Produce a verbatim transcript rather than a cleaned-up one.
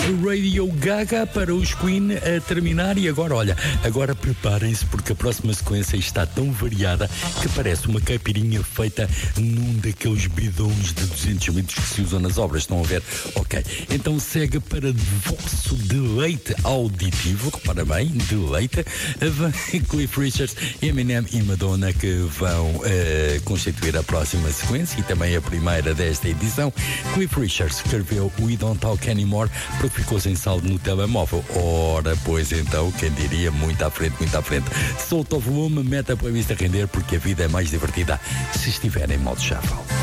Radio Gaga para os Queen a terminar. E agora, olha, agora preparem-se porque a próxima sequência está tão variada que parece uma caipirinha feita num daqueles bidões de duzentos litros que se usam nas obras. Estão a ver? Ok. Então segue para vosso deleite auditivo. Repara bem, deleite. Cliff Richards, Eminem e Madonna que vão uh, constituir a próxima sequência e também a primeira desta edição. Cliff Richards escreveu We Don't Talk Anymore porque ficou sem saldo no telemóvel. Ora, pois então, quem diria, muito à frente, muito à frente. Solta o volume, mete a playlist a render porque a vida é mais divertida se estiver em modo shuffle.